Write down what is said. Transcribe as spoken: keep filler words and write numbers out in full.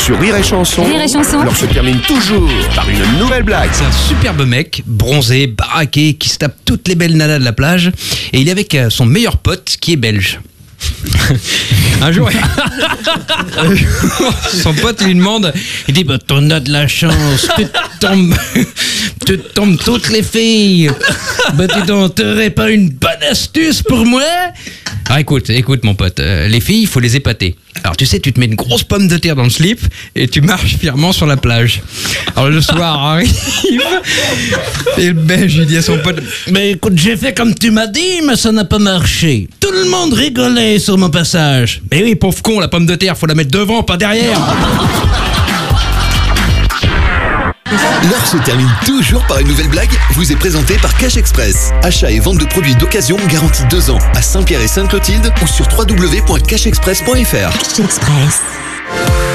Sur Rire et Chanson, Rire et Chanson. l'heure se termine toujours par une nouvelle blague. C'est un superbe mec, bronzé, baraqué, qui se tape toutes les belles nanas de la plage. Et il est avec euh, son meilleur pote qui est belge. Un jour, son pote il lui demande, il dit bah, t'en as de la chance, tu tombes, tu tombes toutes les filles. Bah dis donc, t'aurais pas une bonne astuce pour moi? Ah écoute, écoute mon pote, euh, les filles il faut les épater. Alors tu sais, tu te mets une grosse pomme de terre dans le slip et tu marches fièrement sur la plage. Alors le soir arrive et le belge il dit à son pote, mais écoute, j'ai fait comme tu m'as dit, mais ça n'a pas marché. Tout le monde rigolait sur mon passage. Mais oui, pauvre con, la pomme de terre, faut la mettre devant, pas derrière. L'heure se termine toujours par une nouvelle blague, vous est présentée par Cash Express. Achat et vente de produits d'occasion garantis deux ans à Saint-Pierre et Sainte-Clotilde ou sur w w w point cash express point f r. Cash Express.